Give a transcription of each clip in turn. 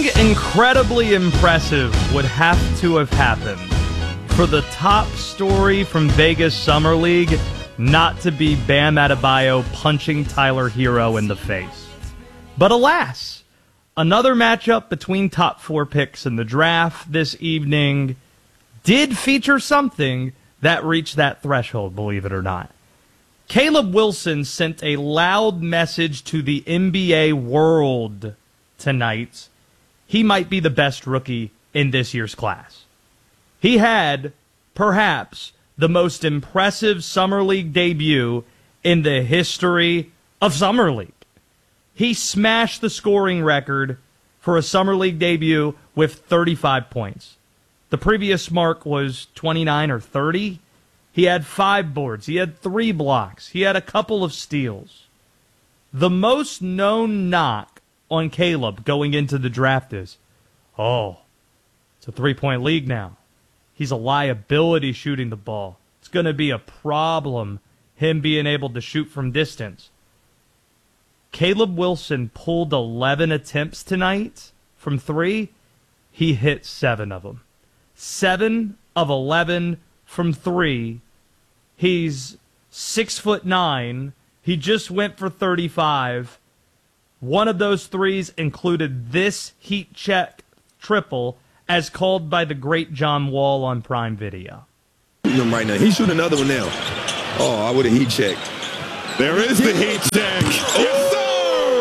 incredibly impressive would have to have happened for the top story from Vegas Summer League not to be Bam Adebayo punching Tyler Hero in the face? But alas, another matchup between top 4 picks in the draft this evening did feature something that reached that threshold, believe it or not. Caleb Wilson sent a loud message to the NBA world tonight. He might be the best rookie in this year's class. He had, perhaps, the most impressive Summer League debut in the history of Summer League. He smashed the scoring record for a Summer League debut with 35 points. The previous mark was 29 or 30. He had 5 boards. He had 3 blocks. He had a couple of steals. The most known knock on Caleb going into the draft is, it's a 3-point league now. He's a liability shooting the ball. It's going to be a problem, him being able to shoot from distance. Caleb Wilson pulled 11 attempts tonight from 3. He hit 7 of them. 7 of 11 from 3. He's 6'9". He just went for 35. One of those threes included this heat check triple, as called by the great John Wall on Prime Video. Him right now. He shoot another one now. Oh, I would have heat checked. There is the heat check. Yes, sir!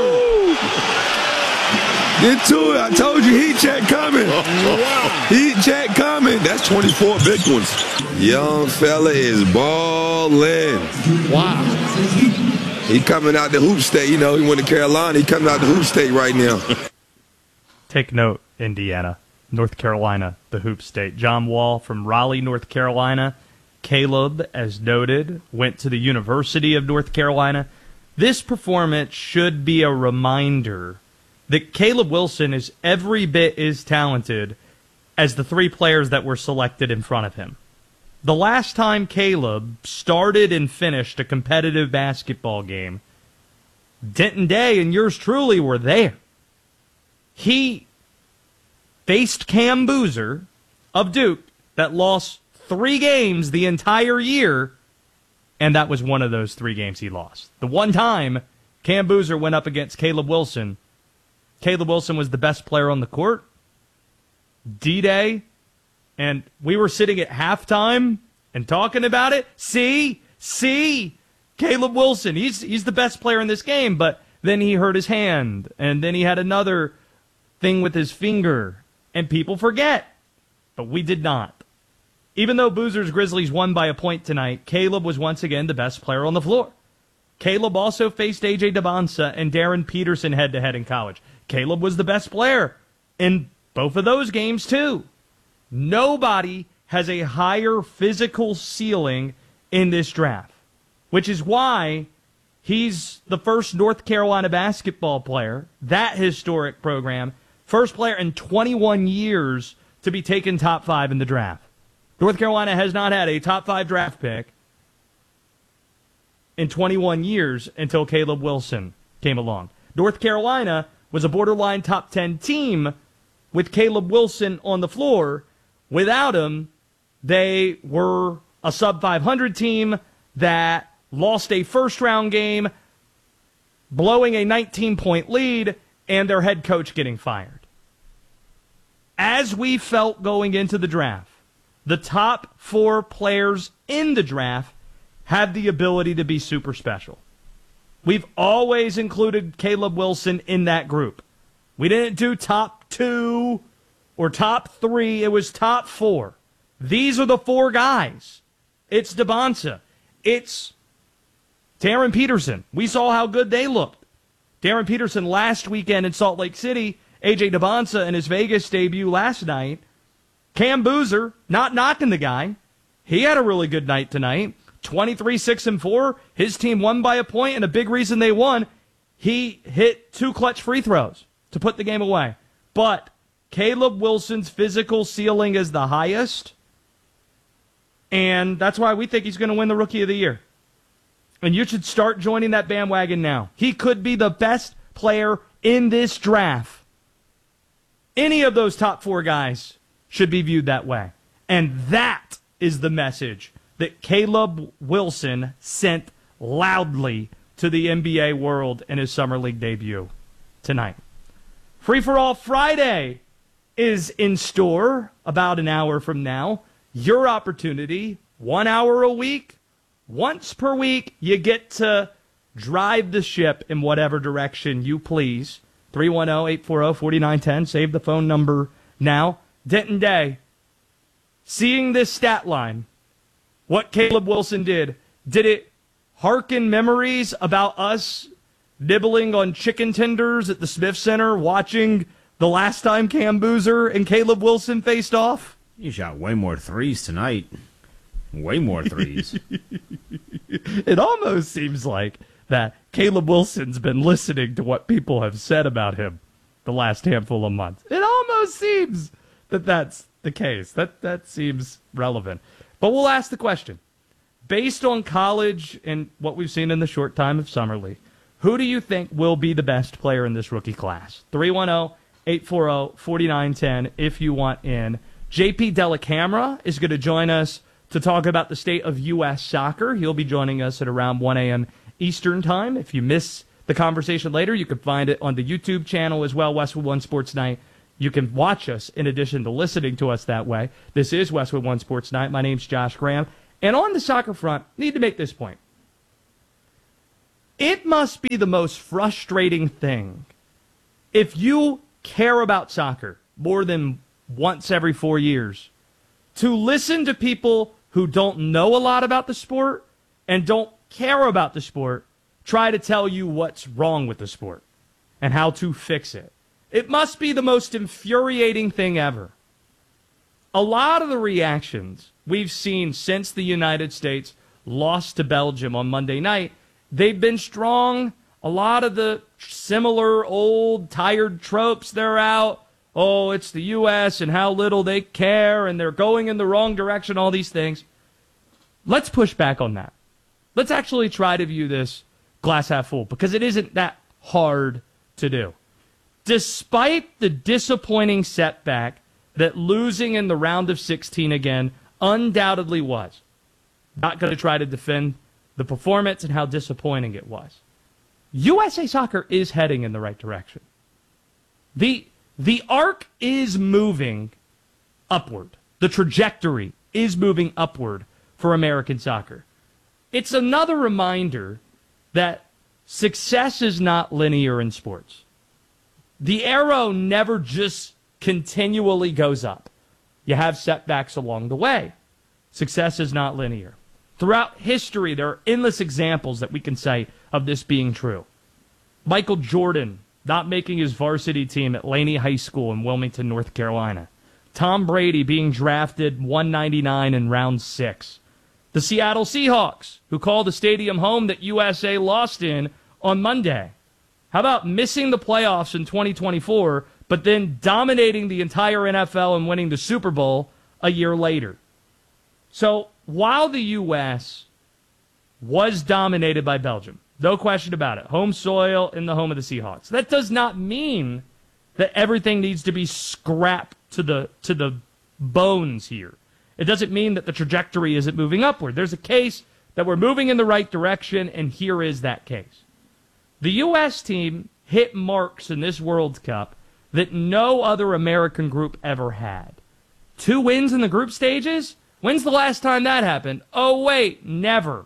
Get to it. I told you heat check coming. Wow. Heat check coming. That's 24 big ones. Young fella is balling. Wow. He coming out the hoop state. You know, he went to Carolina. He coming out the hoop state right now. Take note, Indiana. North Carolina, the hoop state. John Wall from Raleigh, North Carolina. Caleb, as noted, went to the University of North Carolina. This performance should be a reminder that Caleb Wilson is every bit as talented as the 3 players that were selected in front of him. The last time Caleb started and finished a competitive basketball game, Denton Day and yours truly were there. He faced Cam Boozer of Duke that lost 3 games the entire year, and that was one of those 3 games he lost. The one time Cam Boozer went up against Caleb Wilson, Caleb Wilson was the best player on the court. D-Day, and we were sitting at halftime and talking about it. See, Caleb Wilson, he's the best player in this game, but then he hurt his hand, and then he had another thing with his finger, and people forget. But we did not. Even though Boozer's Grizzlies won by a point tonight, Caleb was once again the best player on the floor. Caleb also faced A.J. Debonsa and Darren Peterson head-to-head in college. Caleb was the best player in both of those games, too. Nobody has a higher physical ceiling in this draft, which is why he's the first North Carolina basketball player, that historic program, first player in 21 years to be taken top 5 in the draft. North Carolina has not had a top 5 draft pick in 21 years until Caleb Wilson came along. North Carolina was a borderline top 10 team with Caleb Wilson on the floor. Without him, they were a sub-500 team that lost a first-round game, blowing a 19-point lead, and their head coach getting fired. As we felt going into the draft, the top 4 players in the draft have the ability to be super special. We've always included Caleb Wilson in that group. We didn't do top 2 or top 3. It was top 4. These are the 4 guys. It's Debonsa. It's Darren Peterson. We saw how good they looked. Darren Peterson last weekend in Salt Lake City. A.J. Debonsa in his Vegas debut last night. Cam Boozer, not knocking the guy. He had a really good night tonight. 23, 6, and 4. His team won by a point, and a big reason they won, he hit 2 clutch free throws to put the game away. But Caleb Wilson's physical ceiling is the highest, and that's why we think he's going to win the Rookie of the Year. And you should start joining that bandwagon now. He could be the best player in this draft. Any of those top 4 guys should be viewed that way. And that is the message that Caleb Wilson sent loudly to the NBA world in his Summer League debut tonight. Free for All Friday is in store about an hour from now. Your opportunity, 1 hour a week, once per week, you get to drive the ship in whatever direction you please. 310-840-4910. Save the phone number now. Denton Day, seeing this stat line, what Caleb Wilson did it hearken memories about us nibbling on chicken tenders at the Smith Center watching the last time Cam Boozer and Caleb Wilson faced off? You shot way more threes tonight. Way more threes. It almost seems like that Caleb Wilson's been listening to what people have said about him the last handful of months. It almost seems that that's the case. That seems relevant. But we'll ask the question. Based on college and what we've seen in the short time of Summer League, who do you think will be the best player in this rookie class? 310-840-4910 if you want in. JP Delacamera is going to join us to talk about the state of U.S. soccer. He'll be joining us at around 1 a.m. Eastern Time. If you miss the conversation later, you can find it on the YouTube channel as well, Westwood One Sports Night. You can watch us in addition to listening to us that way. This is Westwood One Sports Night. My name's Josh Graham. And on the soccer front, need to make this point. It must be the most frustrating thing if you care about soccer more than once every 4 years to listen to people who don't know a lot about the sport and don't care about the sport try to tell you what's wrong with the sport and how to fix it. It must be the most infuriating thing ever. A lot of the reactions we've seen since the United States lost to Belgium on Monday night, they've been strong. A lot of the similar old tired tropes, they're out. Oh, it's the U.S. and how little they care and they're going in the wrong direction, all these things. Let's push back on that. Let's actually try to view this glass half full because it isn't that hard to do. Despite the disappointing setback that losing in the round of 16 again undoubtedly was, not going to try to defend the performance and how disappointing it was. USA Soccer is heading in the right direction. The arc is moving upward. The trajectory is moving upward for American soccer. It's another reminder that success is not linear in sports. The arrow never just continually goes up. You have setbacks along the way. Success is not linear. Throughout history, there are endless examples that we can cite of this being true. Michael Jordan not making his varsity team at Laney High School in Wilmington, North Carolina. Tom Brady being drafted 199 in round 6. The Seattle Seahawks, who called the stadium home that USA lost in on Monday. How about missing the playoffs in 2024, but then dominating the entire NFL and winning the Super Bowl a year later? So while the U.S. was dominated by Belgium, no question about it, home soil in the home of the Seahawks, that does not mean that everything needs to be scrapped to the bones here. It doesn't mean that the trajectory isn't moving upward. There's a case that we're moving in the right direction, and here is that case. The U.S. team hit marks in this World Cup that no other American group ever had. 2 wins in the group stages? When's the last time that happened? Oh, wait, never.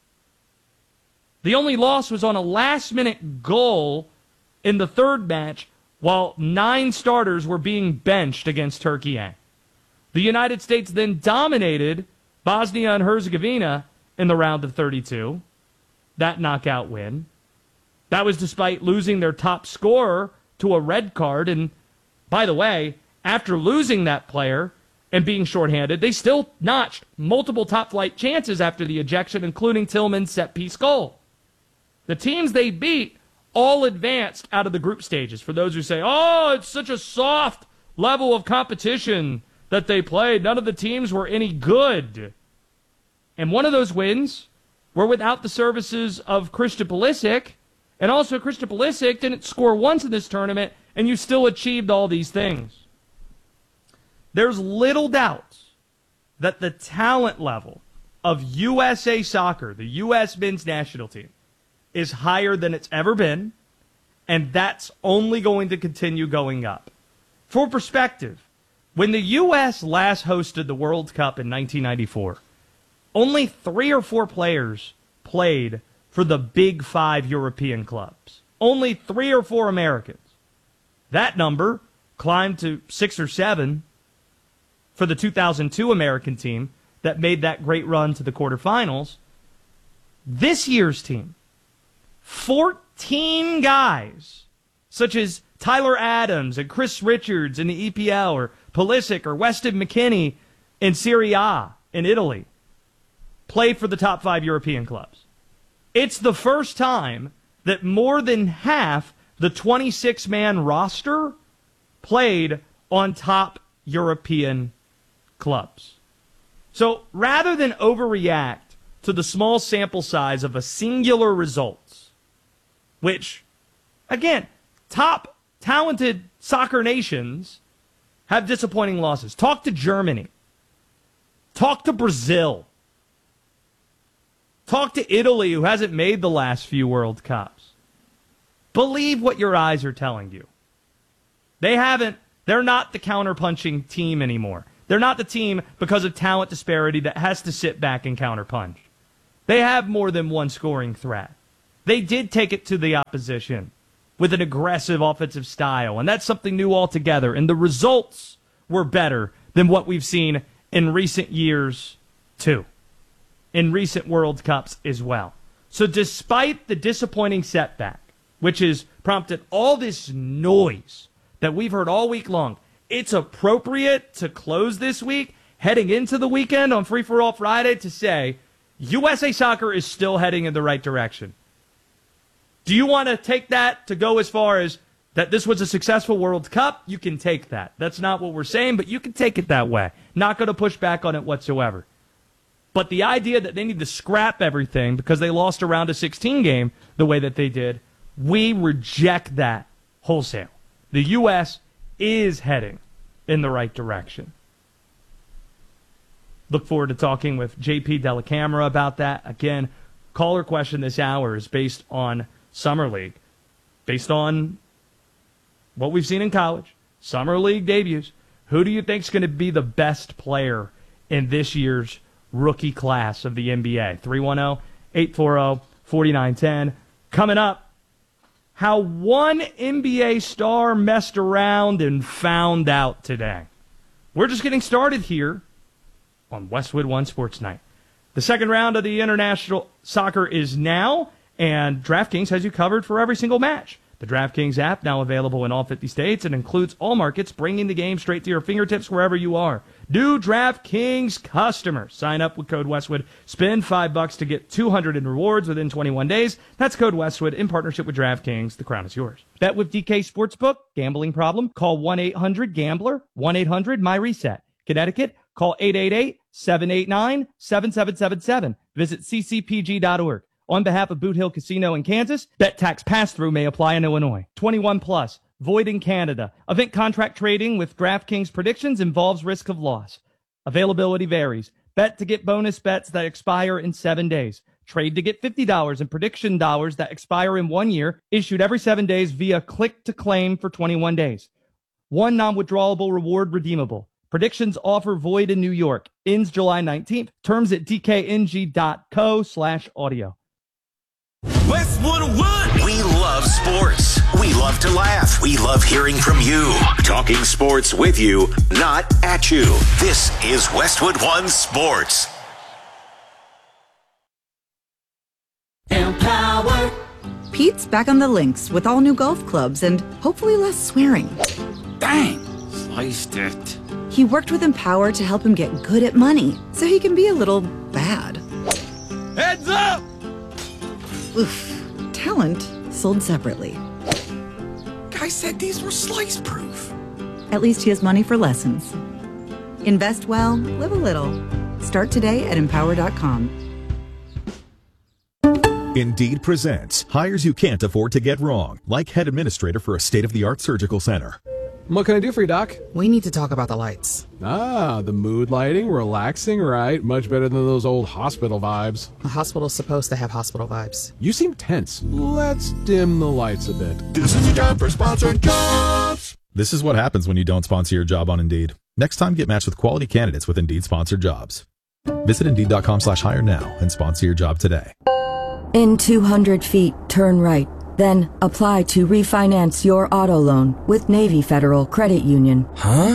The only loss was on a last-minute goal in the third match while 9 starters were being benched against Turkey A. The United States then dominated Bosnia and Herzegovina in the round of 32, that knockout win. That was despite losing their top scorer to a red card. And by the way, after losing that player and being shorthanded, they still notched multiple top-flight chances after the ejection, including Tillman's set-piece goal. The teams they beat all advanced out of the group stages. For those who say, oh, it's such a soft level of competition that they played. None of the teams were any good. And one of those wins were without the services of Christian Pulisic. And also, Christian Pulisic didn't score once in this tournament and you still achieved all these things. There's little doubt that the talent level of USA Soccer, the U.S. men's national team, is higher than it's ever been, and that's only going to continue going up. For perspective, when the U.S. last hosted the World Cup in 1994, only 3 or 4 players played for the big 5 European clubs. Only 3 or 4 Americans. That number climbed to 6 or 7 for the 2002 American team that made that great run to the quarterfinals. This year's team, 14 guys, such as Tyler Adams and Chris Richards in the EPL, or Pulisic or Weston McKennie in Serie A in Italy, play for the top 5 European clubs. It's the first time that more than half the 26-man roster played on top European clubs. So rather than overreact to the small sample size of a singular results, which, again, top talented soccer nations have disappointing losses. Talk to Germany. Talk to Brazil. Talk to Italy, who hasn't made the last few World Cups. Believe what your eyes are telling you. They're not the counterpunching team anymore. They're not the team, because of talent disparity, that has to sit back and counterpunch. They have more than one scoring threat. They did take it to the opposition with an aggressive offensive style, and that's something new altogether. And the results were better than what we've seen in recent years, too. In recent World Cups as well. So despite the disappointing setback, which has prompted all this noise that we've heard all week long, it's appropriate to close this week, heading into the weekend on Free For All Friday, to say USA Soccer is still heading in the right direction. Do you want to take that to go as far as that this was a successful World Cup? You can take that. That's not what we're saying, but you can take it that way. Not going to push back on it whatsoever. But the idea that they need to scrap everything because they lost a round of 16 game the way that they did, we reject that wholesale. The U.S. is heading in the right direction. Look forward to talking with JP Dellacamera about that. Again, caller question this hour is based on Summer League, based on what we've seen in college, Summer League debuts. Who do you think is going to be the best player in this year's rookie class of the NBA? 310-840-4910. Coming up, how one NBA star messed around and found out today. We're just getting started here on Westwood One Sports Night. The second round of the international soccer is now, and DraftKings has you covered for every single match. The DraftKings app, now available in all 50 states, and includes all markets, bringing the game straight to your fingertips wherever you are. New DraftKings customers sign up with code Westwood. Spend $5 to get $200 in rewards within 21 days. That's code Westwood in partnership with DraftKings. The crown is yours. Bet with DK Sportsbook. Gambling problem? Call 1-800-GAMBLER. 1-800-MY-RESET. Connecticut? Call 888-789-7777. Visit ccpg.org. On behalf of Boot Hill Casino in Kansas, bet tax pass-through may apply in Illinois. 21 plus. Void in Canada. Event contract trading with DraftKings predictions involves risk of loss. Availability varies. Bet to get bonus bets that expire in 7 days. Trade to get $50 in prediction dollars that expire in 1 year. Issued every 7 days via click to claim for 21 days. One non-withdrawable reward redeemable. Predictions offer void in New York. Ends July 19th. Terms at dkng.co/audio. Westwood One. We love sports. We love to laugh. We love hearing from you. Talking sports with you, not at you. This is Westwood One Sports. Empower. Pete's back on the links with all new golf clubs and hopefully less swearing. Dang, sliced it. He worked with Empower to help him get good at money so he can be a little bad. Heads up! Oof. Talent sold separately. Guy said these were slice proof. At least he has money for lessons. Invest well, live a little. Start today at Empower.com. Indeed presents hires you can't afford to get wrong, like head administrator for a state-of-the-art surgical center. What can I do for you, Doc? We need to talk about the lights. Ah, the mood lighting, relaxing, right? Much better than those old hospital vibes. A hospital's supposed to have hospital vibes. You seem tense. Let's dim the lights a bit. This is your time for sponsored jobs. This is what happens when you don't sponsor your job on Indeed. Next time, get matched with quality candidates with Indeed sponsored jobs. Visit Indeed.com/hire now and sponsor your job today. In 200 feet, turn right. Then apply to refinance your auto loan with Navy Federal Credit Union. Huh?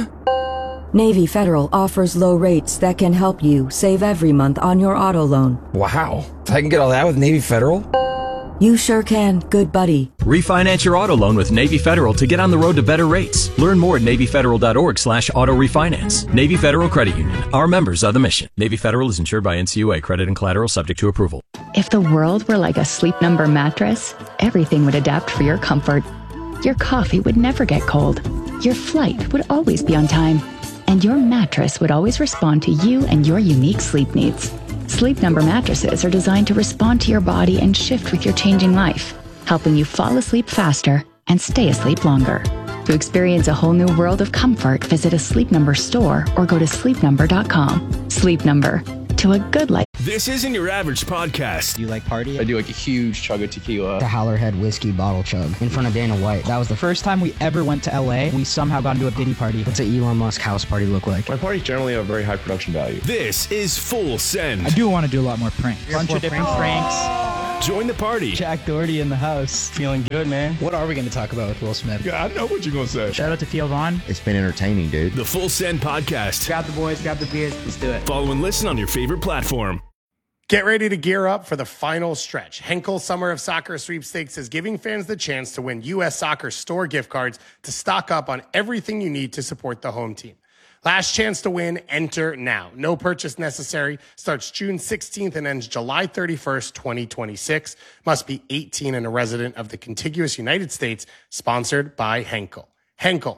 Navy Federal offers low rates that can help you save every month on your auto loan. Wow. I can get all that with Navy Federal? You sure can, good buddy. Refinance your auto loan with Navy Federal to get on the road to better rates. Learn more at NavyFederal.org/auto refinance. Navy Federal Credit Union. Our members are the mission. Navy Federal is insured by NCUA. Credit and collateral subject to approval. If the world were like a Sleep Number mattress, everything would adapt for your comfort. Your coffee would never get cold. Your flight would always be on time. And your mattress would always respond to you and your unique sleep needs. Sleep Number mattresses are designed to respond to your body and shift with your changing life, helping you fall asleep faster and stay asleep longer. To experience a whole new world of comfort, visit a Sleep Number store or go to sleepnumber.com. Sleep Number, to a good life. This isn't your average podcast. Do you like party? I do like a huge chug of tequila. The Howlerhead whiskey bottle chug in front of Dana White. That was the first time we ever went to LA. We somehow got into a Diddy party. What's an Elon Musk house party look like? My parties generally have very high production value. This is Full Send. I do want to do a lot more pranks. Bunch of different pranks. Join the party. Jack Doherty in the house. Feeling good, man. What are we going to talk about with Will Smith? Yeah, I know what you're going to say. Shout out to Theo Vaughn. It's been entertaining, dude. The Full Send Podcast. Grab the boys, grab the beers. Let's do it. Follow and listen on your favorite platform. Get ready to gear up for the final stretch. Henkel Summer of Soccer Sweepstakes is giving fans the chance to win U.S. Soccer store gift cards to stock up on everything you need to support the home team. Last chance to win, enter now. No purchase necessary. Starts June 16th and ends July 31st, 2026. Must be 18 and a resident of the contiguous United States. Sponsored by Henkel. Henkel,